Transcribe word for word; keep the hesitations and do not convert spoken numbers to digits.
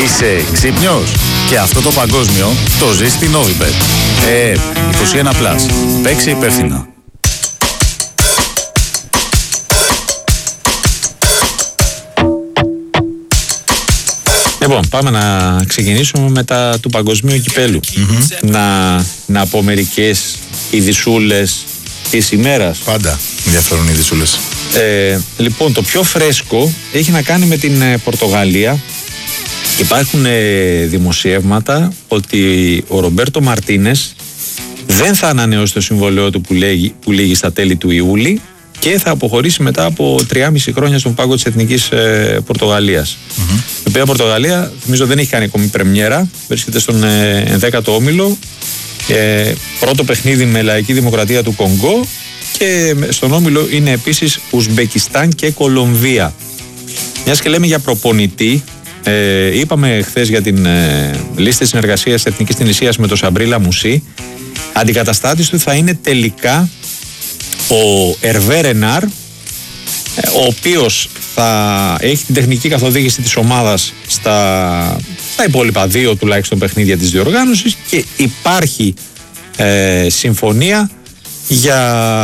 Είσαι ξύπνιος? Και αυτό το παγκόσμιο το ζεις στην Novibet. Ε, είκοσι ένα πλας. Παίξε υπεύθυνα. Λοιπόν, πάμε να ξεκινήσουμε με τα του παγκοσμίου κυπέλου. Mm-hmm. Να, να πω μερικές ειδισούλες της ημέρας. Πάντα ενδιαφέρουν οι ειδισούλες. Ε, λοιπόν, το πιο φρέσκο έχει να κάνει με την ε, Πορτογαλία. Υπάρχουν ε, δημοσιεύματα ότι ο Ρομπέρτο Μαρτίνες δεν θα ανανεώσει το συμβολαιό του που, λέγει, που λήγει στα τέλη του Ιούλη και θα αποχωρήσει μετά από τριάμισι χρόνια στον πάγκο της Εθνικής ε, Πορτογαλίας. Mm-hmm. Η οποία Πορτογαλία, θυμίζω, δεν έχει κάνει ακόμη πρεμιέρα, βρίσκεται στον ε, ενδέκατο όμιλο. Ε, πρώτο παιχνίδι με Λαϊκή Δημοκρατία του Κονγκό και στον όμιλο είναι επίσης Ουσμπεκιστάν και Κολομβία. Μιας και λέμε για προπονητή, ε, είπαμε χθες για την ε, λίστα συνεργασίας Εθνικής Τινησίας με τον Σαμπρί Μουσί. Αντικαταστάτης του θα είναι τελικά ο Ερβέ Ρενάρ, ο οποίος θα έχει την τεχνική καθοδήγηση της ομάδας στα, στα υπόλοιπα δύο τουλάχιστον παιχνίδια της διοργάνωσης και υπάρχει ε, συμφωνία για